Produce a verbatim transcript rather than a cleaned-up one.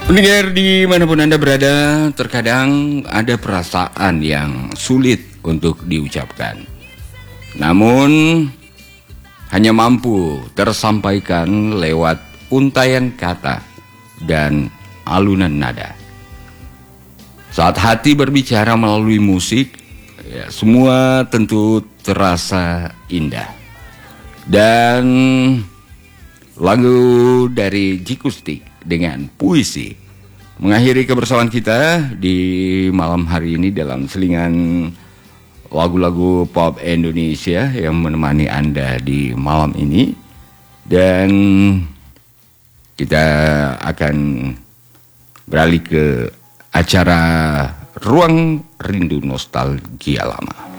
Pendengar dimanapun Anda berada, terkadang ada perasaan yang sulit untuk diucapkan. Namun, hanya mampu tersampaikan lewat untaian kata dan alunan nada. Saat hati berbicara melalui musik, ya, semua tentu terasa indah. Dan lagu dari Jikustik dengan Puisi mengakhiri kebersamaan kita di malam hari ini dalam selingan lagu-lagu pop Indonesia yang menemani Anda di malam ini. Dan kita akan beralih ke acara Ruang Rindu Nostalgia Lama.